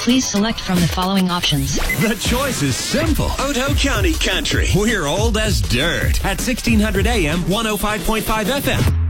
Please select from the following options. The choice is simple. Otoe County Country. We're old as dirt at 1600 AM, 105.5 FM.